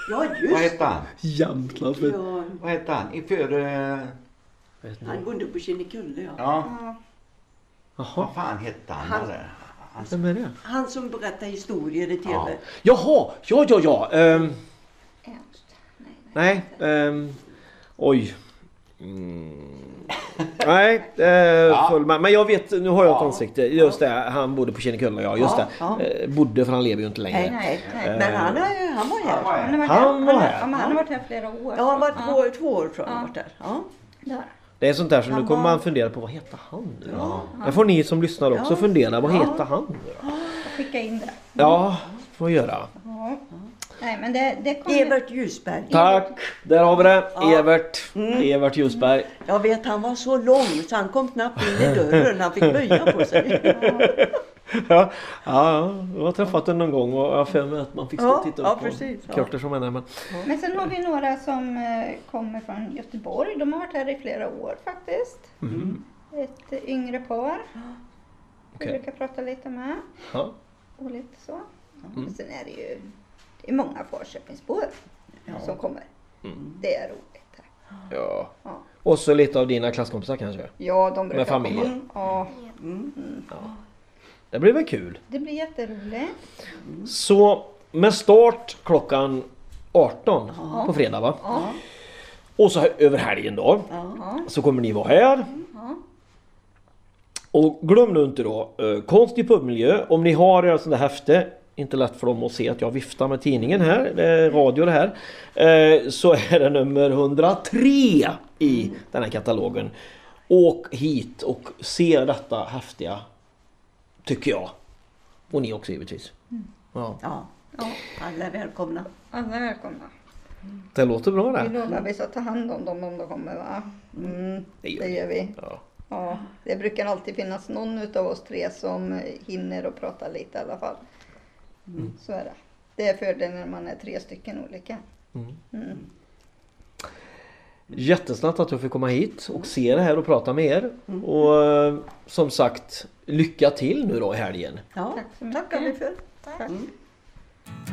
Ja, just. Vad heter han? Jämtland. Ja, Vad heter han? han bodde på Kinnekulle, ja. Ja. Jaha. Vad fan hette han? Vem är det? Han som berättar historier i tv. Ja. Jaha, ja. Ernst. Nej, oj. Nej, men jag vet, nu har jag ett ansikte. Just det, han bodde på Kinnekulle, ja, just det. Bodde, för han lever ju inte längre. Nej. Men han var här. Han var här. Han har varit här flera år. Ja, han var två år tror jag han varit där. Ja. Där. Det är sånt där som nu kommer man fundera på, vad heter han nu? Det får ni som lyssnar också fundera, vad heter han nu? Skicka in det. Ja, får göra. Ja. Nej, men det kommer... Evert Ljusberg. Tack, där har vi det. Ja. Evert Ljusberg. Jag vet, han var så lång så han kom knappt in i dörren. Han fick böja på sig. Ja, jag har träffat den någon gång och jag har för mig att man fick stå och titta upp på precis. Kurter som henne. Men sen har vi några som kommer från Göteborg. De har varit här i flera år faktiskt. Ett yngre par. Vi brukar prata lite med. Ja. Och lite så. Sen är det ju många Falköpingsbor som kommer. Det är roligt här. Ja. Ja. Och så lite av dina klasskompisar kanske. Ja, de brukar Med familjen. komma. Ja. Det blir väl kul. Det blir jätteroligt. Så med start klockan 18 på fredag, va? Ja. Och så över helgen då. Så kommer ni vara här. Och glöm nu inte då, konst i pubmiljö. Om ni har en sån där häfte, inte lätt för dem att se att jag viftar med tidningen här, det är radio det här. Så är det nummer 103 i den här katalogen. Åk hit och se detta häftiga, tycker jag. Och ni också givetvis. Ja. Ja, alla är välkomna. Alla är välkomna. Det låter bra det. Vi lovar att vi ska ta hand om dem om de kommer, va? Det gör vi. Ja, det brukar alltid finnas någon utav oss tre som hinner och prata lite i alla fall. Så är det. Det är fördelen när man är 3 stycken olika. Jättesnabbt att jag fick komma hit och se det här och prata med er. Och som sagt, lycka till nu då i helgen. Ja, Tack så mycket. tackar vi för. Tack.